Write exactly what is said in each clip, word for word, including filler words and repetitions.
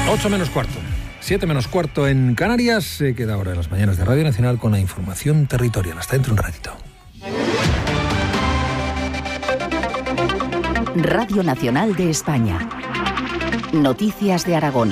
ocho menos cuarto. siete menos cuarto en Canarias. Se queda ahora en las mañanas de Radio Nacional con la información territorial. Hasta dentro un ratito. Radio Nacional de España. Noticias de Aragón.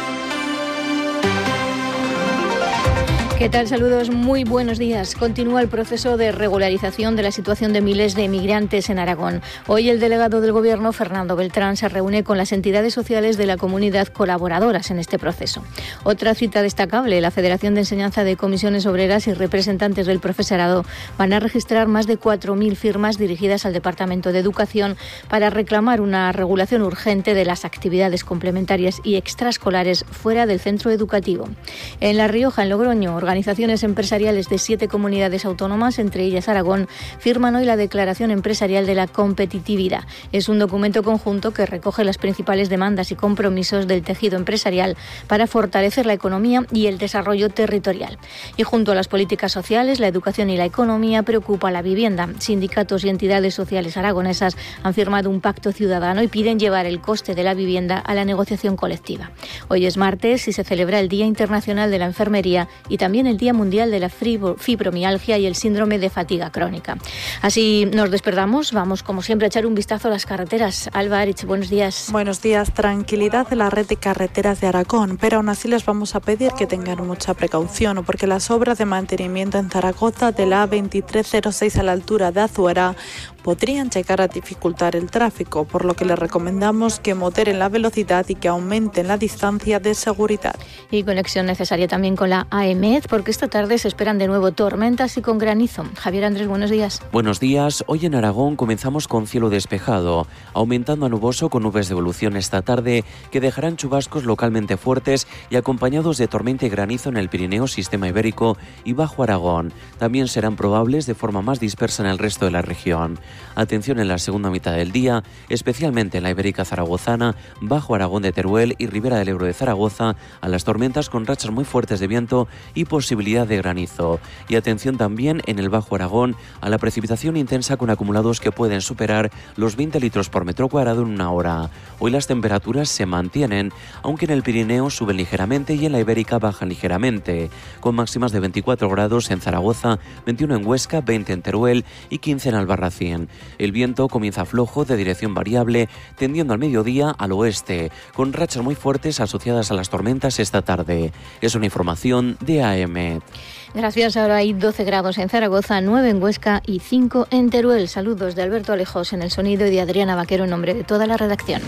¿Qué tal? Saludos, muy buenos días. Continúa el proceso de regularización de la situación de miles de migrantes en Aragón. Hoy el delegado del Gobierno, Fernando Beltrán, se reúne con las entidades sociales de la comunidad colaboradoras en este proceso. Otra cita destacable, la Federación de Enseñanza de Comisiones Obreras y representantes del profesorado van a registrar más de cuatro mil firmas dirigidas al Departamento de Educación para reclamar una regulación urgente de las actividades complementarias y extraescolares fuera del centro educativo. En La Rioja, en Logroño, organizaciones empresariales de siete comunidades autónomas, entre ellas Aragón, firman hoy la Declaración Empresarial de la Competitividad. Es un documento conjunto que recoge las principales demandas y compromisos del tejido empresarial para fortalecer la economía y el desarrollo territorial. Y junto a las políticas sociales, la educación y la economía, preocupa la vivienda. Sindicatos y entidades sociales aragonesas han firmado un pacto ciudadano y piden llevar el coste de la vivienda a la negociación colectiva. Hoy es martes y se celebra el Día Internacional de la Enfermería y también el Día Mundial de la Fibromialgia y el síndrome de fatiga crónica. Así nos despertamos, vamos como siempre a echar un vistazo a las carreteras. Alba Arich, buenos días. Buenos días. Tranquilidad de la red de carreteras de Aragón, pero aún así les vamos a pedir que tengan mucha precaución, porque las obras de mantenimiento en Zaragoza de la A veintitrés cero seis a la altura de Azuera podrían llegar a dificultar el tráfico, por lo que les recomendamos que moderen la velocidad y que aumenten la distancia de seguridad. Y conexión necesaria también con la A E M E D, porque esta tarde se esperan de nuevo tormentas y con granizo. Javier Andrés, buenos días. Buenos días. Hoy en Aragón comenzamos con cielo despejado, aumentando a nuboso con nubes de evolución esta tarde que dejarán chubascos localmente fuertes y acompañados de tormenta y granizo en el Pirineo, Sistema Ibérico y Bajo Aragón. También serán probables de forma más dispersa en el resto de la región. Atención en la segunda mitad del día, especialmente en la Ibérica zaragozana, Bajo Aragón de Teruel y Ribera del Ebro de Zaragoza, a las tormentas con rachas muy fuertes de viento y posibilidad de granizo. Y atención también en el Bajo Aragón a la precipitación intensa con acumulados que pueden superar los veinte litros por metro cuadrado en una hora. Hoy las temperaturas se mantienen, aunque en el Pirineo suben ligeramente y en la Ibérica bajan ligeramente, con máximas de veinticuatro grados en Zaragoza, veintiuno en Huesca, veinte en Teruel y quince en Albarracín. El viento comienza flojo de dirección variable, tendiendo al mediodía al oeste, con rachas muy fuertes asociadas a las tormentas esta tarde. Es una información de A E M E D. Gracias. Ahora hay doce grados en Zaragoza, nueve en Huesca y cinco en Teruel. Saludos de Alberto Alejos en el sonido y de Adriana Vaquero en nombre de toda la redacción.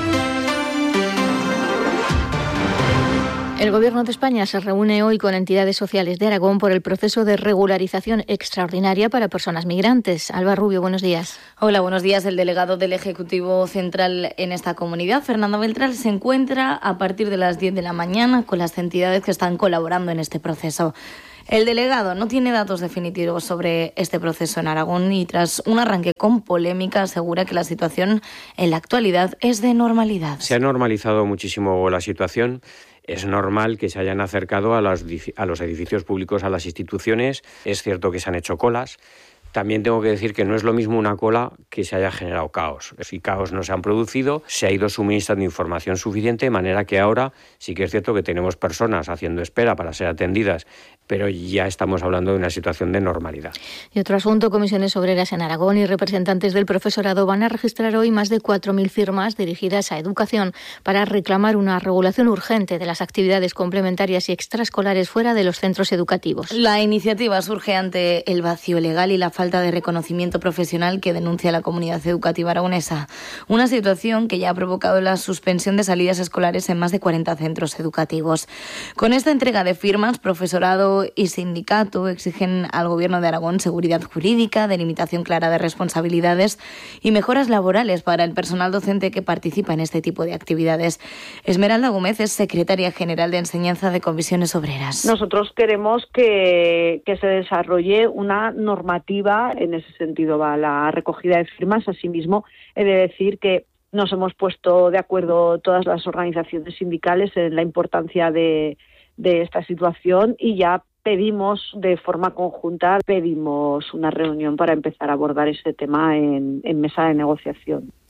El Gobierno de España se reúne hoy con entidades sociales de Aragón por el proceso de regularización extraordinaria para personas migrantes. Alba Rubio, buenos días. Hola, buenos días. El delegado del Ejecutivo Central en esta comunidad, Fernando Beltrán, se encuentra a partir de las diez de la mañana con las entidades que están colaborando en este proceso. El delegado no tiene datos definitivos sobre este proceso en Aragón y tras un arranque con polémica asegura que la situación en la actualidad es de normalidad. Se ha normalizado muchísimo la situación. Es normal que se hayan acercado a los, a los edificios públicos, a las instituciones. Es cierto que se han hecho colas. También tengo que decir que no es lo mismo una cola que se haya generado caos. Si caos no se han producido, se ha ido suministrando información suficiente, de manera que ahora sí que es cierto que tenemos personas haciendo espera para ser atendidas, pero ya estamos hablando de una situación de normalidad. Y otro asunto, comisiones obreras en Aragón y representantes del profesorado van a registrar hoy más de cuatro mil firmas dirigidas a educación para reclamar una regulación urgente de las actividades complementarias y extraescolares fuera de los centros educativos. La iniciativa surge ante el vacío legal y la falta falta de reconocimiento profesional que denuncia la comunidad educativa aragonesa. Una situación que ya ha provocado la suspensión de salidas escolares en más de cuarenta centros educativos. Con esta entrega de firmas, profesorado y sindicato exigen al Gobierno de Aragón seguridad jurídica, delimitación clara de responsabilidades y mejoras laborales para el personal docente que participa en este tipo de actividades. Esmeralda Gómez es secretaria general de Enseñanza de Comisiones Obreras. Nosotros queremos que, que se desarrolle una normativa. En ese sentido va la recogida de firmas. Asimismo, he de decir que nos hemos puesto de acuerdo todas las organizaciones sindicales en la importancia de, de esta situación y ya pedimos de forma conjunta, pedimos una reunión para empezar a abordar este tema en, en mesa de negociación.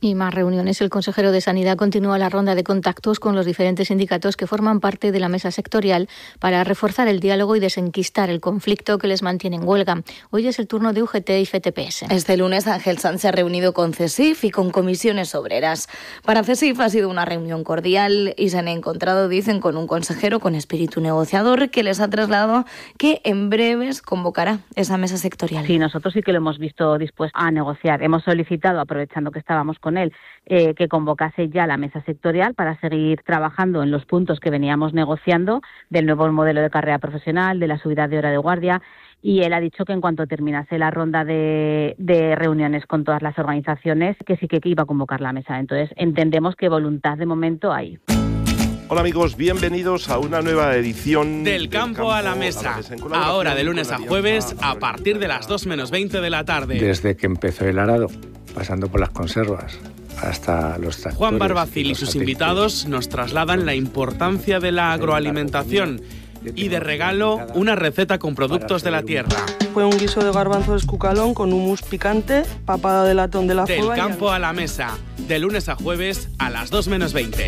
Y más reuniones. El consejero de Sanidad continúa la ronda de contactos con los diferentes sindicatos que forman parte de la mesa sectorial para reforzar el diálogo y desenquistar el conflicto que les mantiene en huelga. Hoy es el turno de U G T y F T P S. Este lunes Ángel Sanz se ha reunido con CESIF y con comisiones obreras. Para CESIF ha sido una reunión cordial y se han encontrado, dicen, con un consejero con espíritu negociador que les ha trasladado que en breves convocará esa mesa sectorial. Sí, nosotros sí que lo hemos visto dispuesto a negociar. Hemos solicitado, aprovechando que estábamos con él, eh, que convocase ya la mesa sectorial para seguir trabajando en los puntos que veníamos negociando del nuevo modelo de carrera profesional, de la subida de hora de guardia, y él ha dicho que en cuanto terminase la ronda de, de reuniones con todas las organizaciones, que sí que iba a convocar la mesa. Entonces entendemos que voluntad de momento hay. Hola amigos, bienvenidos a una nueva edición del Campo, del campo a la Mesa. A la mesa. Ahora de lunes a jueves a partir de las dos menos veinte de la tarde. Desde que empezó el arado, pasando por las conservas, hasta los tractores. Juan Barbacil y, y sus aceites. Invitados nos trasladan la importancia de la agroalimentación y de regalo una receta con productos de la tierra. Fue un guiso de garbanzo de escucalón con hummus picante, papada de latón de la Del Fova. Del Campo a la Mesa, de lunes a jueves a las dos menos veinte.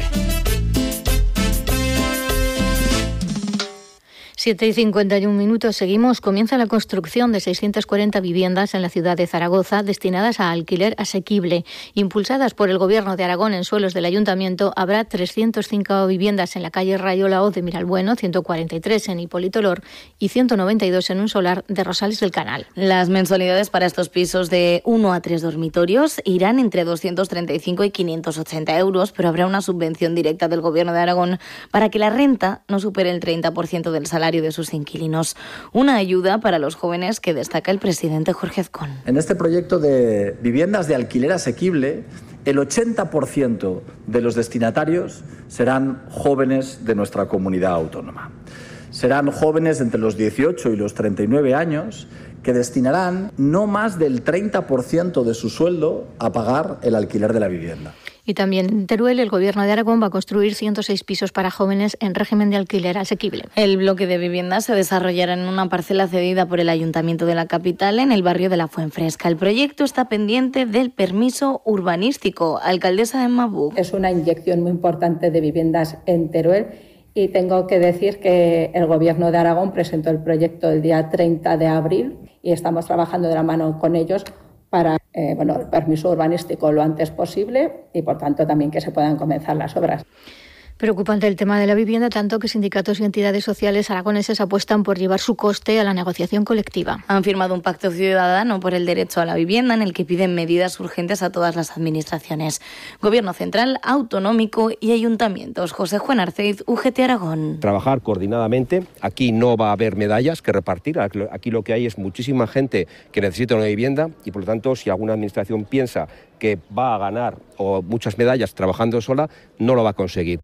siete y cincuenta y un minutos, seguimos. Comienza la construcción de seiscientas cuarenta viviendas en la ciudad de Zaragoza destinadas a alquiler asequible. Impulsadas por el Gobierno de Aragón en suelos del Ayuntamiento, habrá trescientas cinco viviendas en la calle Rayolao de Miralbueno, ciento cuarenta y tres en Hipólito Lor y ciento noventa y dos en un solar de Rosales del Canal. Las mensualidades para estos pisos de uno a tres dormitorios irán entre doscientos treinta y cinco y quinientos ochenta euros, pero habrá una subvención directa del Gobierno de Aragón para que la renta no supere el treinta por ciento del salario de sus inquilinos. Una ayuda para los jóvenes que destaca el presidente Jorge Azcón. En este proyecto de viviendas de alquiler asequible, el ochenta por ciento de los destinatarios serán jóvenes de nuestra comunidad autónoma. Serán jóvenes entre los dieciocho y los treinta y nueve años que destinarán no más del treinta por ciento de su sueldo a pagar el alquiler de la vivienda. Y también en Teruel, el Gobierno de Aragón va a construir ciento seis pisos para jóvenes en régimen de alquiler asequible. El bloque de viviendas se desarrollará en una parcela cedida por el Ayuntamiento de la capital en el barrio de la Fuenfresca. El proyecto está pendiente del permiso urbanístico. Alcaldesa Emma Buch. Es una inyección muy importante de viviendas en Teruel y tengo que decir que el Gobierno de Aragón presentó el proyecto el día treinta de abril y estamos trabajando de la mano con ellos para eh, bueno, el permiso urbanístico lo antes posible y, por tanto, también que se puedan comenzar las obras. Preocupante el tema de la vivienda, tanto que sindicatos y entidades sociales aragoneses apuestan por llevar su coste a la negociación colectiva. Han firmado un pacto ciudadano por el derecho a la vivienda en el que piden medidas urgentes a todas las administraciones. Gobierno central, autonómico y ayuntamientos. José Juan Arceiz, U G T Aragón. Trabajar coordinadamente. Aquí no va a haber medallas que repartir. Aquí lo que hay es muchísima gente que necesita una vivienda y, por lo tanto, si alguna administración piensa que va a ganar o muchas medallas trabajando sola, no lo va a conseguir.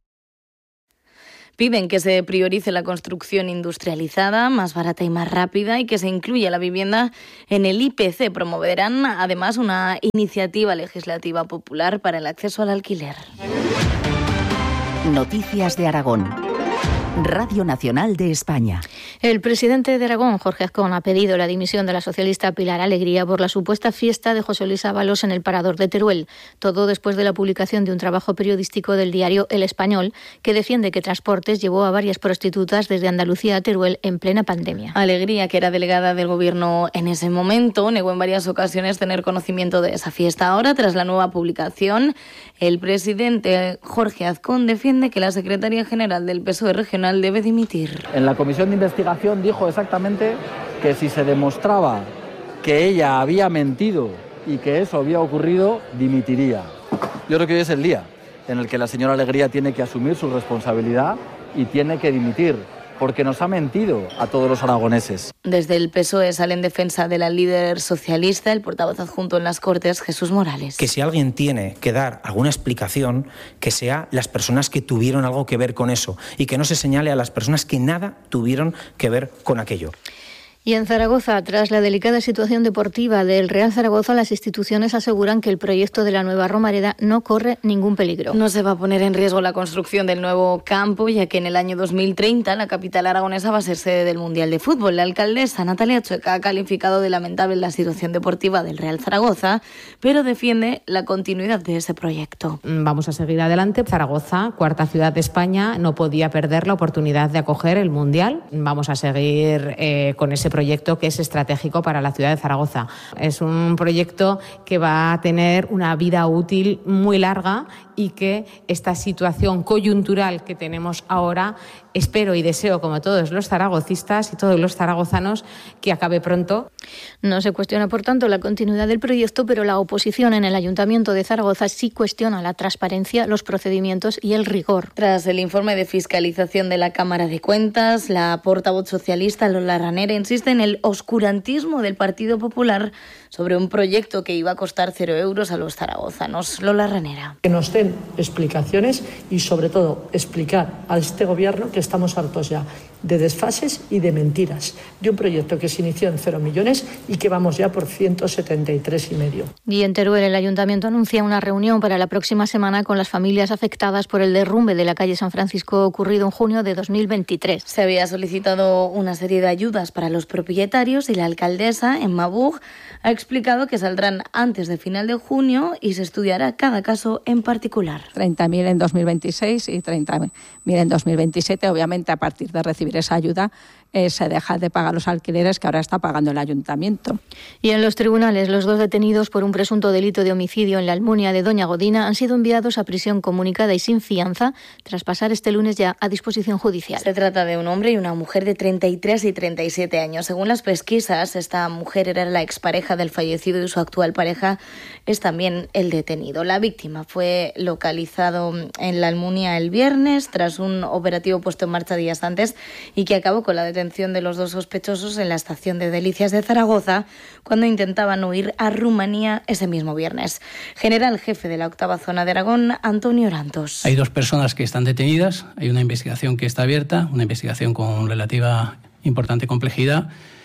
Piden que se priorice la construcción industrializada, más barata y más rápida, y que se incluya la vivienda en el I P C. Promoverán además una iniciativa legislativa popular para el acceso al alquiler. Noticias de Aragón. Radio Nacional de España. El presidente de Aragón, Jorge Azcón, ha pedido la dimisión de la socialista Pilar Alegría por la supuesta fiesta de José Luis Ábalos en el Parador de Teruel. Todo después de la publicación de un trabajo periodístico del diario El Español que defiende que Transportes llevó a varias prostitutas desde Andalucía a Teruel en plena pandemia. Alegría, que era delegada del Gobierno en ese momento, negó en varias ocasiones tener conocimiento de esa fiesta. Ahora, tras la nueva publicación, el presidente Jorge Azcón defiende que la secretaria general del P S O E regional debe dimitir. En la comisión de investigación dijo exactamente que si se demostraba que ella había mentido y que eso había ocurrido, dimitiría. Yo creo que hoy es el día en el que la señora Alegría tiene que asumir su responsabilidad y tiene que dimitir, porque nos ha mentido a todos los aragoneses. Desde el P S O E sale en defensa de la líder socialista el portavoz adjunto en las Cortes, Jesús Morales. Que si alguien tiene que dar alguna explicación, que sea las personas que tuvieron algo que ver con eso y que no se señale a las personas que nada tuvieron que ver con aquello. Y en Zaragoza, tras la delicada situación deportiva del Real Zaragoza, las instituciones aseguran que el proyecto de la nueva Romareda no corre ningún peligro. No se va a poner en riesgo la construcción del nuevo campo, ya que en el año dos mil treinta la capital aragonesa va a ser sede del Mundial de Fútbol. La alcaldesa Natalia Chueca ha calificado de lamentable la situación deportiva del Real Zaragoza, pero defiende la continuidad de ese proyecto. Vamos a seguir adelante. Zaragoza, cuarta ciudad de España, no podía perder la oportunidad de acoger el Mundial. Vamos a seguir eh, con ese proyecto que es estratégico para la ciudad de Zaragoza. Es un proyecto que va a tener una vida útil muy larga y que esta situación coyuntural que tenemos ahora, espero y deseo, como todos los zaragocistas y todos los zaragozanos, que acabe pronto. No se cuestiona, por tanto, la continuidad del proyecto, pero la oposición en el Ayuntamiento de Zaragoza sí cuestiona la transparencia, los procedimientos y el rigor. Tras el informe de fiscalización de la Cámara de Cuentas, la portavoz socialista Lola Ranera insiste en el oscurantismo del Partido Popular sobre un proyecto que iba a costar cero euros a los zaragozanos. Lola Ranera. Que nos den explicaciones y, sobre todo, explicar a este gobierno que estamos hartos ya de desfases y de mentiras, de un proyecto que se inició en cero millones y que vamos ya por ciento setenta y tres y medio. Y en Teruel, el Ayuntamiento anuncia una reunión para la próxima semana con las familias afectadas por el derrumbe de la calle San Francisco ocurrido en junio de dos mil veintitrés. Se había solicitado una serie de ayudas para los propietarios y la alcaldesa, Emma Bug, ha explicado que saldrán antes de final de junio y se estudiará cada caso en particular. treinta mil en dos mil veintiséis y treinta mil en dos mil veintisiete. Obviamente, a partir de recibir esa ayuda, eh, se deja de pagar los alquileres que ahora está pagando el ayuntamiento. Y en los tribunales, los dos detenidos por un presunto delito de homicidio en la Almunia de Doña Godina han sido enviados a prisión comunicada y sin fianza tras pasar este lunes ya a disposición judicial. Se trata de un hombre y una mujer de treinta y tres y treinta y siete años. Según las pesquisas, esta mujer era la expareja del fallecido y su actual pareja es también el detenido. La víctima fue localizado en la Almunia el viernes tras un operativo puesto en marcha días antes y que acabó con la detención de los dos sospechosos en la estación de Delicias de Zaragoza cuando intentaban huir a Rumanía ese mismo viernes. General jefe de la octava zona de Aragón, Antonio Orantos. Hay dos personas que están detenidas, hay una investigación que está abierta, una investigación con relativa importante complejidad.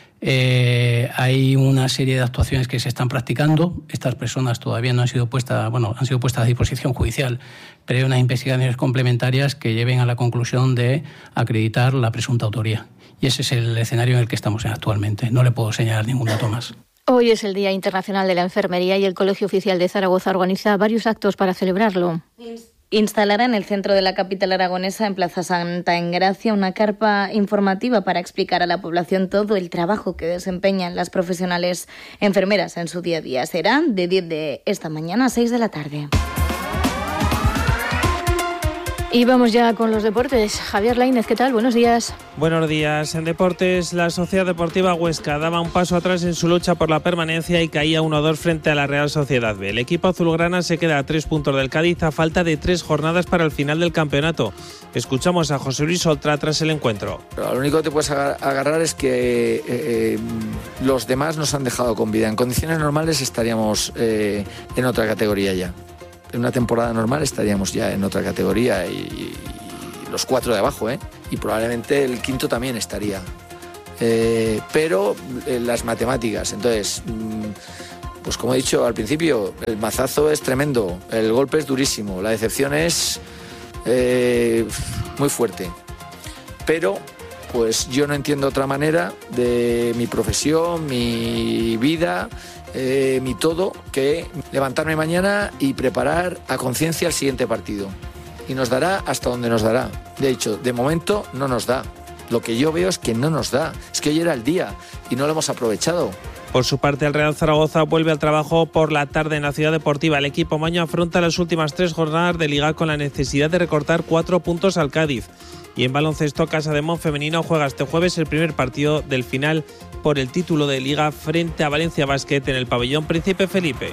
Eh, hay una serie de actuaciones que se están practicando. Estas personas todavía no han sido puestas, bueno, han sido puestas a disposición judicial, pero hay unas investigaciones complementarias que lleven a la conclusión de acreditar la presunta autoría. Y ese es el escenario en el que estamos actualmente. No le puedo señalar ningún dato más. Hoy es el Día Internacional de la Enfermería y el Colegio Oficial de Zaragoza organiza varios actos para celebrarlo. Instalará en el centro de la capital aragonesa, en Plaza Santa Engracia, una carpa informativa para explicar a la población todo el trabajo que desempeñan las profesionales enfermeras en su día a día. Será de diez de esta mañana a seis de la tarde. Y vamos ya con los deportes. Javier Lainez, ¿qué tal? Buenos días. Buenos días. En deportes, la Sociedad Deportiva Huesca daba un paso atrás en su lucha por la permanencia y caía uno a dos frente a la Real Sociedad B. El equipo azulgrana se queda a tres puntos del Cádiz a falta de tres jornadas para el final del campeonato. Escuchamos a José Luis Oltra tras el encuentro. Pero lo único que te puedes agarrar es que eh, los demás nos han dejado con vida. En condiciones normales estaríamos eh, en otra categoría ya. En una temporada normal estaríamos ya en otra categoría y, y los cuatro de abajo, ¿eh? Y probablemente el quinto también estaría. Eh, pero eh, las matemáticas, entonces, mmm, pues como he dicho al principio, el mazazo es tremendo, el golpe es durísimo, la decepción es eh, muy fuerte. Pero pues yo no entiendo otra manera de mi profesión, mi vida, eh, mi todo, que levantarme mañana y preparar a conciencia el siguiente partido. Y nos dará hasta donde nos dará. De hecho, de momento no nos da. Lo que yo veo es que no nos da. Es que hoy era el día y no lo hemos aprovechado. Por su parte, el Real Zaragoza vuelve al trabajo por la tarde en la Ciudad Deportiva. El equipo maño afronta las últimas tres jornadas de Liga con la necesidad de recortar cuatro puntos al Cádiz. Y en baloncesto, Casa de Mon femenino juega este jueves el primer partido del final por el título de Liga frente a Valencia Basket en el pabellón Príncipe Felipe.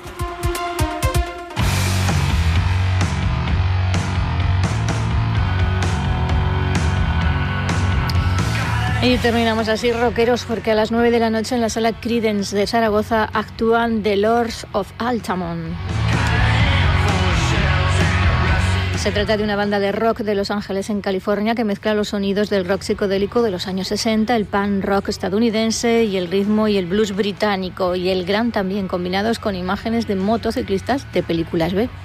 Y terminamos así, rockeros, porque a las nueve de la noche en la sala Creedence de Zaragoza actúan The Lords of Altamont. Se trata de una banda de rock de Los Ángeles, en California, que mezcla los sonidos del rock psicodélico de los años sesenta, el punk rock estadounidense y el ritmo y el blues británico, y el gran también, combinados con imágenes de motociclistas de películas B.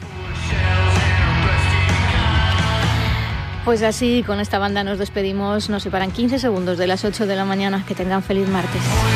Pues así, con esta banda nos despedimos. Nos separan quince segundos de las ocho de la mañana. Que tengan feliz martes.